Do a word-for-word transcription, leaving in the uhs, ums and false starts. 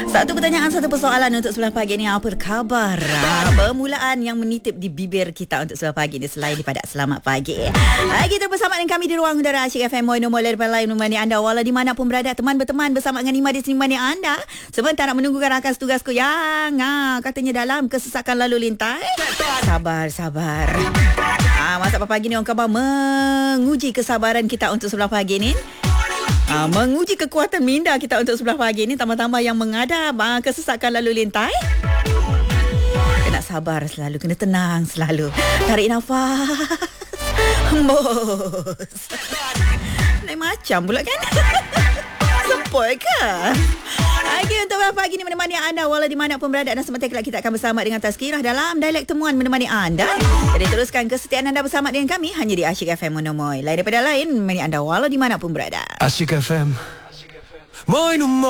Satu pertanyaan, satu persoalan untuk sebelah pagi ni. Apa khabar? Permulaan yang menitip di bibir kita untuk sebelah pagi ni selain daripada selamat pagi. Hai, kita bersama dengan kami di ruang udara Asyik F M. Moi nombor lepas lain menemani anda walau di mana pun berada. Teman berteman bersama dengan Ima di sini mana anda. Sebentar nak menunggukan rakan tugasku yang ah, katanya dalam kesesakan lalu lintas. Sabar, sabar. Ah, masa pagi ni orang khabar menguji kesabaran kita untuk sebelah pagi ni. Ha, menguji kekuatan minda kita untuk sebelah pagi ni, tambah-tambah yang menghadap ha, kesesakan lalu lintas. Kena sabar selalu, kena tenang selalu. Tarik nafas. Hembus. Lain macam pula kan? Sepoi ke? Okey, untuk pagi ni menemani anda walau di mana pun berada, dan sebentar kelak kita akan bersama dengan Tazkirah dalam dialek temuan menemani anda. Jadi teruskan kesetiaan anda bersama dengan kami hanya di Asyik F M Monomoy. Lain daripada lain, menemani anda walau di mana pun berada. Asyik F M Monomoy.